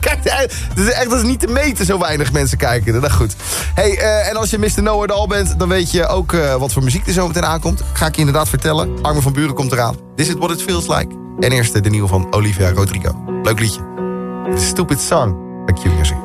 Dat is niet te meten, zo weinig mensen kijken. Dat goed. Hey, en als je Mr. Know It All bent, dan weet je ook wat voor muziek er zo meteen aankomt. Ga ik je inderdaad vertellen. Armin van Buuren komt eraan. This is what it feels like. En eerst de nieuwe van Olivia Rodrigo. Leuk liedje. The Stupid Song. Bij Q Music.